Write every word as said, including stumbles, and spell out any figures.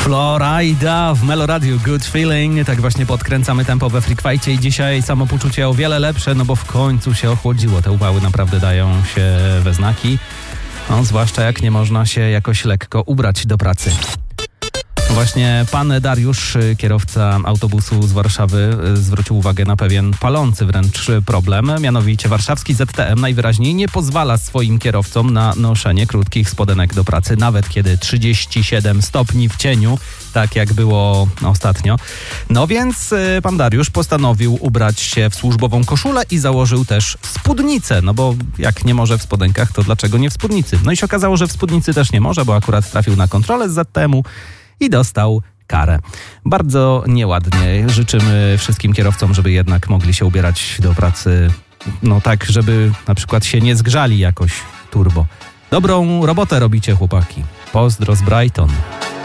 Florida w Meloradiu, Good Feeling. Tak właśnie podkręcamy tempo we Freak Fight'cie i dzisiaj samopoczucie o wiele lepsze, no bo w końcu się ochłodziło. Te upały naprawdę dają się we znaki, no zwłaszcza jak nie można się jakoś lekko ubrać do pracy. Właśnie pan Dariusz, kierowca autobusu z Warszawy, zwrócił uwagę na pewien palący wręcz problem. Mianowicie warszawski Z T M najwyraźniej nie pozwala swoim kierowcom na noszenie krótkich spodenek do pracy, nawet kiedy trzydzieści siedem stopni w cieniu, tak jak było ostatnio. No więc pan Dariusz postanowił ubrać się w służbową koszulę i założył też spódnicę, no bo jak nie może w spodenkach, to dlaczego nie w spódnicy? No i się okazało, że w spódnicy też nie może, bo akurat trafił na kontrolę z Z T M-u i dostał karę. Bardzo nieładnie. Życzymy wszystkim kierowcom, żeby jednak mogli się ubierać do pracy, no tak, żeby na przykład się nie zgrzali jakoś turbo. Dobrą robotę robicie, chłopaki. Pozdro z Brighton.